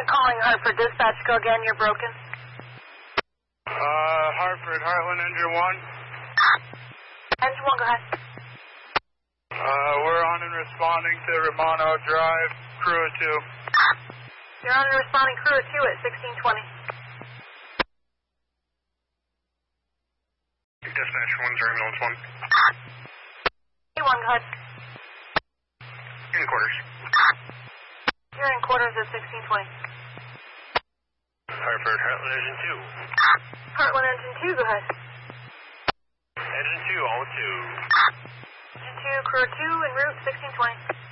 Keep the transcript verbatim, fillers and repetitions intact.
calling Hartford Dispatch. Go again, you're broken. Uh, Hartford, Heartland, engine one. Engine one, go ahead. Uh, we're on and responding to Romano Drive, crew of two. You're on and responding crew of two at sixteen twenty. Dispatch one, zero, ambulance one. A one, go ahead. In quarters. You're in quarters at sixteen twenty. Hartford, Heartland, engine two. Heartland, engine two, go ahead. Engine two, all two. Engine two, crew of two, en route, sixteen twenty.